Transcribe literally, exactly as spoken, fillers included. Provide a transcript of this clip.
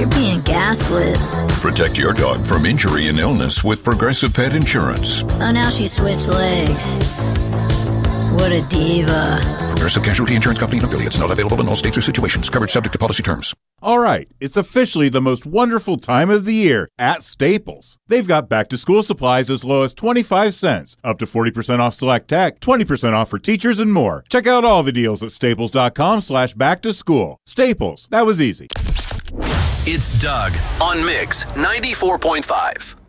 You're being gaslit. Protect your dog from injury and illness with Progressive Pet Insurance. Oh, now she switched legs. What a diva. Progressive Casualty Insurance Company and affiliates. Not available in all states or situations. Coverage subject to policy terms. All right, it's officially the most wonderful time of the year at Staples. They've got back-to-school supplies as low as twenty-five cents, up to forty percent off select tech, twenty percent off for teachers, and more. Check out all the deals at staples.com slash back-to-school. Staples, that was easy. It's Doug on Mix ninety-four point five.